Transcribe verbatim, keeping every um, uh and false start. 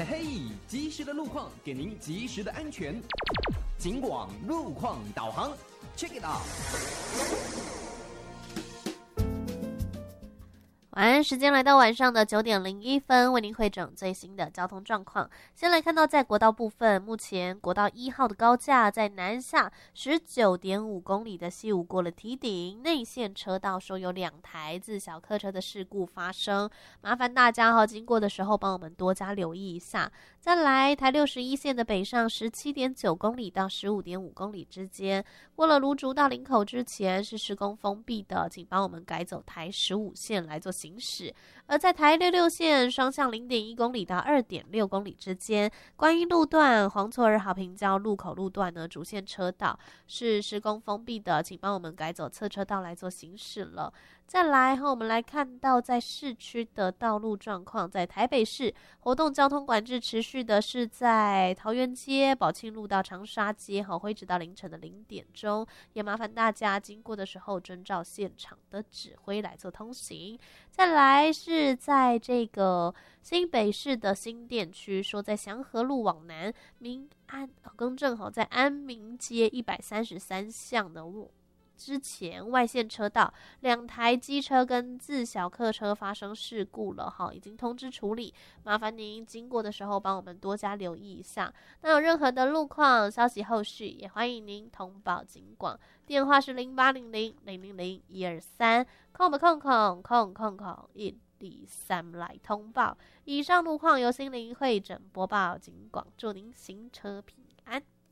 嘿嘿，及时的路况给您及时的安全。警广路况导航 ，check it out。 晚安，时间来到晚上的九点零一分，为您汇整最新的交通状况。先来看到在国道部分，目前国道一号的高架在南下十九点五公里的西武过了堤顶，内线车道说有两台自小客车的事故发生，麻烦大家哈经过的时候帮我们多加留意一下。再来，台六十一线的北上十七点九公里到十五点五公里之间，过了芦竹到林口之前是施工封闭的，请帮我们改走台十五线来做行驶。而在台六六线双向零点一公里到二点六公里之间，观音路段黄厝二号平交路口路段呢，主线车道是施工封闭的，请帮我们改走侧车道来做行驶了。再来，我们来看到在市区的道路状况，在台北市活动交通管制持续的是在桃园街、宝庆路到长沙街，会直到凌晨的零点钟，也麻烦大家经过的时候遵照现场的指挥来做通行。再来是在这个新北市的新店区，说在祥和路往南民安更正好，在安民街一百三十三巷的路之前外线车道两台机车跟自小客车发生事故了哈，已经通知处理，麻烦您经过的时候帮我们多加留意一下。那有任何的路况消息后续也欢迎您通报警广，电话是零八零零零零零一二三空不空空空空空一二三来通报。以上路况由心灵会诊播报警广，祝您行车平安。